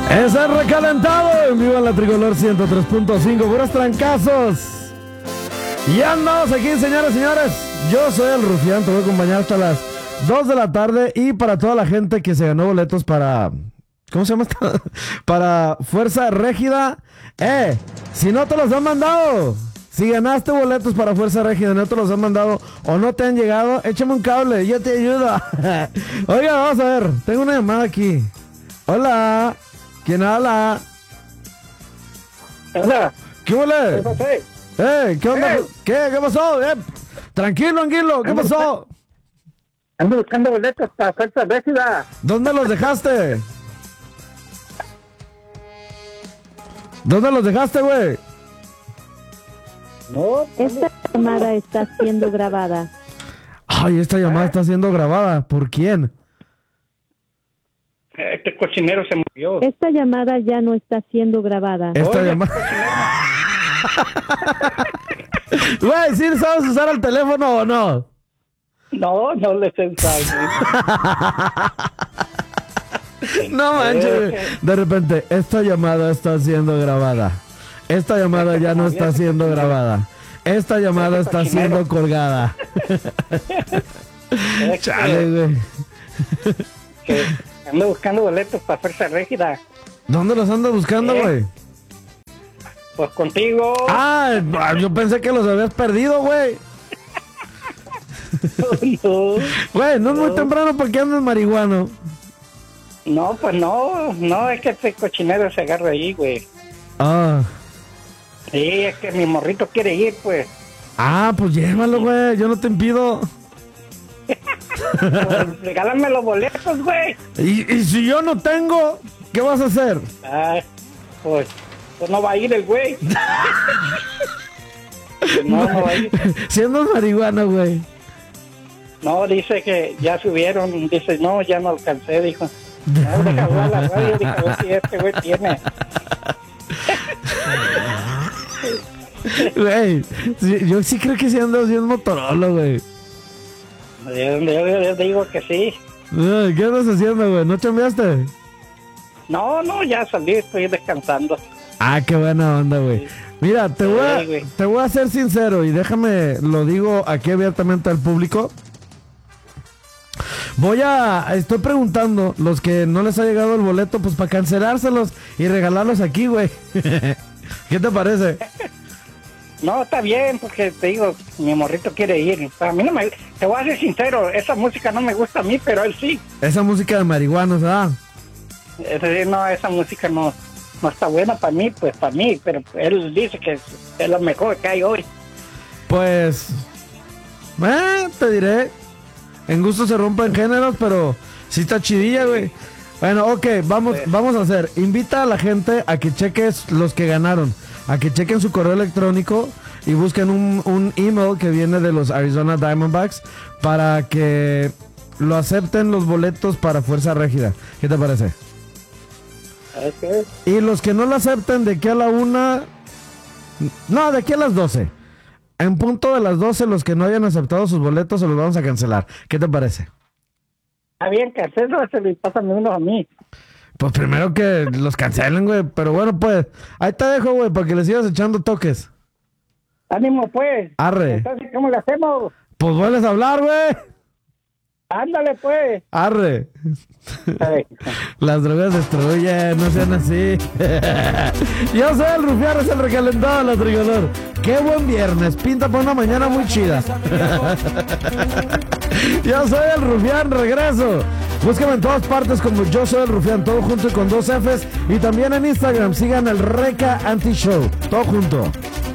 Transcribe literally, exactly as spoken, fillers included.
Es el recalentado en vivo en la Tricolor ciento tres punto cinco, puros trancazos. Y andamos aquí, señores, señores. Yo soy el Rufián, te voy a acompañar hasta las dos de la tarde. Y para toda la gente que se ganó boletos para... ¿Cómo se llama esta? Para Fuerza Régida. Eh, si no te los han mandado, si ganaste boletos para Fuerza Régida y no te los han mandado o no te han llegado, échame un cable, yo te ayudo. Oiga, vamos a ver, tengo una llamada aquí. Hola, ¿quién habla? Hola. ¿Qué huele? ¿Qué pasó? Eh, ¿qué onda? Eh. ¿Qué? ¿Qué pasó? Eh, tranquilo, tranquilo, ¿qué Ando pasó? Ando buscando boletos para Fuerza Régida. ¿Dónde los dejaste? ¿Dónde los dejaste, güey? No, Esta llamada está siendo grabada. Ay, esta llamada está siendo grabada. ¿Por quién? este cochinero se murió. Esta llamada ya no está siendo grabada. Esta Oye, llamada... Güey, ¿sí sabes usar el teléfono o no? No, no le sé usar. No manches. De repente, esta llamada está siendo grabada. Esta llamada ya no está siendo grabada. Esta llamada está siendo colgada. Chale, güey. Que ando buscando boletos para Fuerza Régida. ¿Dónde los andas buscando, ¿Eh? güey? Pues contigo. Ah, yo pensé que los habías perdido, güey. No, Güey, no es muy temprano para que andes marihuano. no, pues no, no, es que este cochinero se agarra ahí, güey. Ah. Sí, es que mi morrito quiere ir, pues. Ah, pues llévalo, güey. Yo no te impido. Pues, regálame los boletos, güey. ¿Y, y si yo no tengo, qué vas a hacer? Ah, pues, pues no va a ir el güey. No, no va a ir. Siendo marihuano, güey. No, dice que ya subieron. Dice, no, ya no alcancé, dijo. No, deja hablar a la radio, dijo, a ver si este güey tiene. Güey, sí, yo sí creo que sí andas bien Motorola, güey. Yo, yo, yo digo que sí. Ay, ¿qué andas haciendo, güey? ¿No chambeaste? No, no, ya salí, estoy descansando. Ah, qué buena onda, güey. Mira, te voy, a, Sí, güey. te voy a ser sincero y déjame, lo digo aquí abiertamente al público. Voy a, estoy preguntando, los que no les ha llegado el boleto, pues para cancelárselos y regalarlos aquí, güey. ¿Qué te parece? No, está bien, porque te digo, mi morrito quiere ir. A mí no me... Te voy a ser sincero, esa música no me gusta a mí, pero él sí. Esa música de marihuanos, ¿ah? Es decir, no, esa música no, no está buena para mí, pues para mí, pero él dice que es, es lo mejor que hay hoy. Pues, eh, te diré, en gusto se rompen géneros, pero sí está chidilla, güey. Bueno, ok, vamos, vamos a hacer, invita a la gente a que cheques los que ganaron, a que chequen su correo electrónico y busquen un, un email que viene de los Arizona Diamondbacks para que lo acepten los boletos para Fuerza Régida. ¿Qué te parece? Okay. Y los que no lo acepten, de aquí a la una, no, de aquí a las doce. En punto de las doce, los que no hayan aceptado sus boletos se los vamos a cancelar. ¿Qué te parece? Está bien, que hacerlo, se le pasan unos a mí. Pues primero que los cancelen, güey. Pero bueno, pues, ahí te dejo, güey, para que le sigas echando toques. Ánimo, pues. Arre. Entonces, ¿cómo le hacemos? Pues vuelves a hablar, güey. Ándale, pues. Arre. A ver. Las drogas destruyen, no sean así. Yo soy el Rufián, es el recalentado de la Tricolor. Qué buen viernes, pinta para una mañana muy chida. Yo soy el Rufián, regreso. Búscame en todas partes como Yo Soy el Rufián, todo junto y con dos Fs. Y también en Instagram, sigan el Reca Anti Show, todo junto.